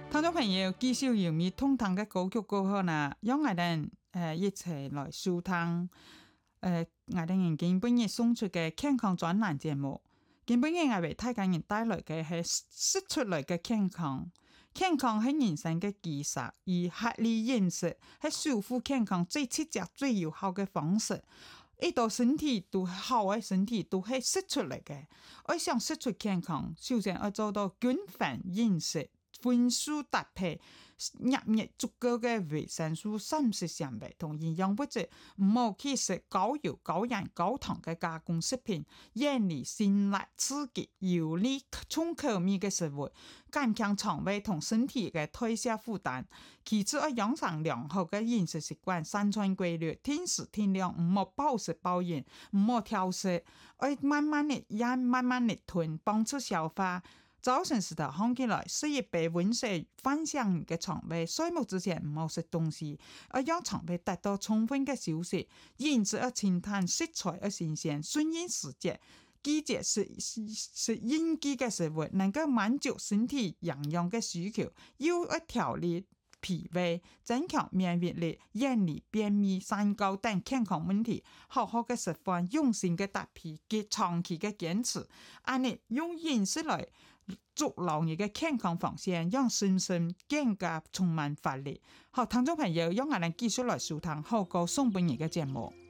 聽眾朋友，繼續由咪通堂嘅歌曲過後呢，讓我哋一齊來收聽我哋今半夜送出嘅健康專欄節目。今半夜我為大家人帶來嘅係食出來嘅健康。健康係人生嘅基石，而合理飲食係守護健康最直接、最有效嘅方式。一到身體都好嘅身體都係食出來嘅。我想食出健康，首先要做到均衡飲食。分數搭配，入面足夠嘅維生素、膳食纖維同營養物質，唔好去食高油、高鹽、高糖嘅加工食品，遠離辛辣刺激、油膩重口味嘅食物，減輕腸胃同身體嘅代謝負擔。其次，要養成良好嘅飲食習慣，三餐規律，定時定量，唔好暴食暴飲，唔好挑食，要慢慢地嚥，慢慢地吞，幫助消化。早晨時頭看起來是一杯溫水分享嘅腸胃，睡夢之前唔好食東西，要讓腸胃得到充分嘅休息。飲食要清淡，食材要新鮮，順應時節，季節是應季嘅食物，能夠滿足身體營養嘅需求，又要調理脾胃，增強免疫力，遠離便秘、三高等健康問題。好好嘅食飯，用心嘅搭配，及長期嘅堅持，按你用飲食來築牢你嘅健康防線，讓身心更加充滿活力。好，聽眾朋友，讓我哋繼續來收聽好歌送俾你嘅節目。